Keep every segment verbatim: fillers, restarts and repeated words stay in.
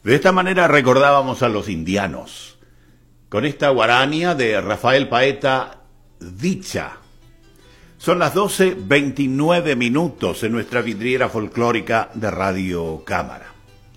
De esta manera recordábamos a los indianos, con esta guarania de Rafael Paeta, Dicha. Son las doce veintinueve minutos en nuestra vidriera folclórica de Radio Cámara.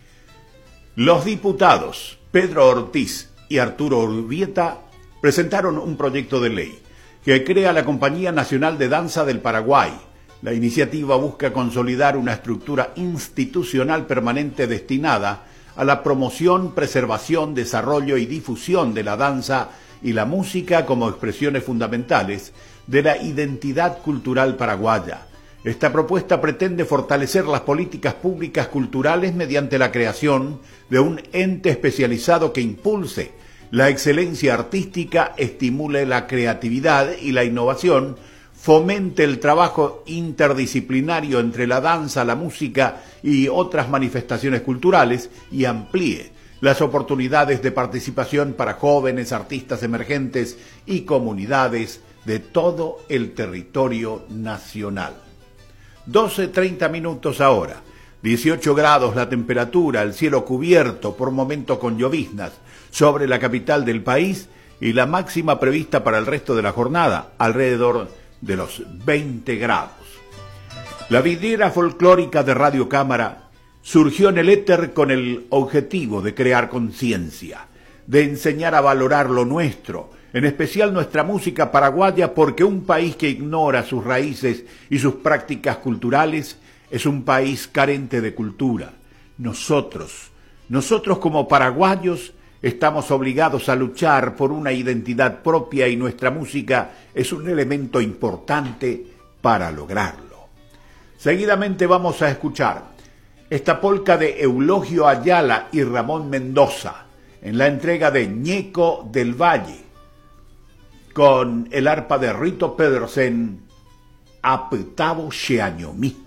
Los diputados Pedro Ortiz y Arturo Urbieta presentaron un proyecto de ley que crea la Compañía Nacional de Danza del Paraguay. La iniciativa busca consolidar una estructura institucional permanente destinada a la promoción, preservación, desarrollo y difusión de la danza y la música como expresiones fundamentales de la identidad cultural paraguaya. Esta propuesta pretende fortalecer las políticas públicas culturales mediante la creación de un ente especializado que impulse la excelencia artística, estimule la creatividad y la innovación, fomente el trabajo interdisciplinario entre la danza, la música y otras manifestaciones culturales y amplíe las oportunidades de participación para jóvenes, artistas emergentes y comunidades de todo el territorio nacional. doce treinta minutos ahora, dieciocho grados la temperatura, el cielo cubierto por momentos con lloviznas sobre la capital del país y la máxima prevista para el resto de la jornada, alrededor de los veinte grados. La vidriera folclórica de Radio Cámara surgió en el éter con el objetivo de crear conciencia, de enseñar a valorar lo nuestro, en especial nuestra música paraguaya, porque un país que ignora sus raíces y sus prácticas culturales es un país carente de cultura. Nosotros, nosotros como paraguayos, estamos obligados a luchar por una identidad propia y nuestra música es un elemento importante para lograrlo. Seguidamente vamos a escuchar esta polca de Eulogio Ayala y Ramón Mendoza en la entrega de Ñeco del Valle con el arpa de Rito Pedersen, Apetavo Xeañomí.